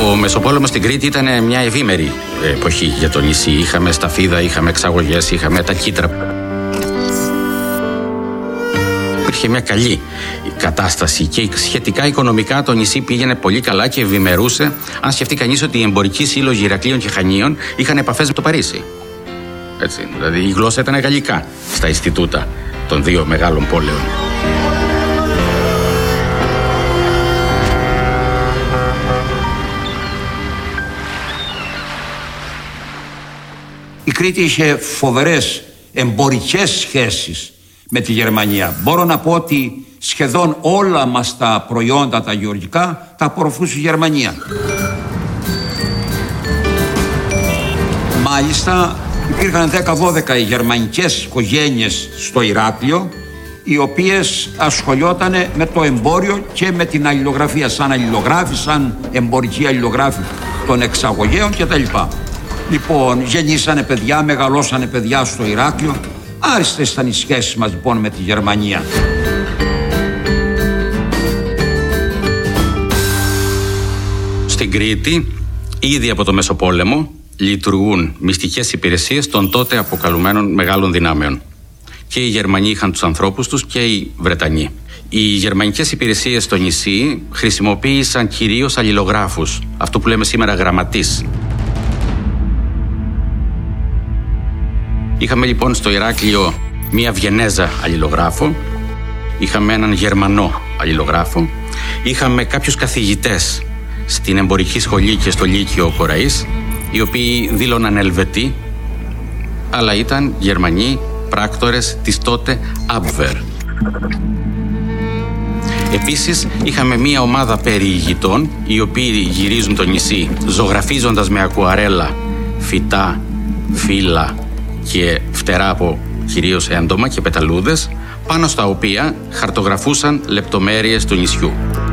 Ο Μεσοπόλεμος στην Κρήτη ήταν μια ευήμερη εποχή για το νησί. Είχαμε σταφίδα, είχαμε εξαγωγές, είχαμε τα κύτταρα. Υπήρχε μια καλή κατάσταση και σχετικά οικονομικά το νησί πήγαινε πολύ καλά και ευημερούσε, αν σκεφτεί κανείς ότι οι εμπορικοί σύλλογοι Ηρακλείων και Χανίων είχαν επαφές με το Παρίσι. Έτσι, δηλαδή η γλώσσα ήταν γαλλικά στα Ινστιτούτα των δύο μεγάλων πόλεων. Η Κρήτη είχε φοβερές εμπορικές σχέσεις με τη Γερμανία. Μπορώ να πω ότι σχεδόν όλα μας τα προϊόντα τα γεωργικά τα απορροφούσε η Γερμανία. Μάλιστα υπήρχαν 10-12 γερμανικές οικογένειες στο Ηράκλειο, οι οποίες ασχολιόταν με το εμπόριο και με την αλληλογραφία, σαν αλληλογράφοι, σαν εμπορικοί αλληλογράφοι των εξαγωγέων κτλ. Λοιπόν, γεννήσανε παιδιά, μεγαλώσανε παιδιά στο Ηράκλειο. Άριστες ήταν οι σχέσεις μας λοιπόν με τη Γερμανία. Στην Κρήτη, ήδη από το Μεσοπόλεμο, λειτουργούν μυστικές υπηρεσίες των τότε αποκαλουμένων μεγάλων δυνάμεων. Και οι Γερμανοί είχαν τους ανθρώπους τους και οι Βρετανοί. Οι γερμανικές υπηρεσίες στο νησί χρησιμοποίησαν κυρίως αλληλογράφους, αυτό που λέμε σήμερα γραμματείς. Είχαμε λοιπόν στο Ηράκλειο μία Βιενέζα αλληλογράφο, είχαμε έναν Γερμανό αλληλογράφο, είχαμε κάποιους καθηγητές στην εμπορική σχολή και στο Λύκειο Κοραής, οι οποίοι δήλωναν Ελβετοί, αλλά ήταν Γερμανοί πράκτορες της τότε Abwehr. Επίσης είχαμε μία ομάδα περιηγητών, οι οποίοι γυρίζουν το νησί ζωγραφίζοντας με ακουαρέλα φυτά, φύλλα και φτερά από κυρίως έντομα και πεταλούδες, πάνω στα οποία χαρτογραφούσαν λεπτομέρειες του νησιού.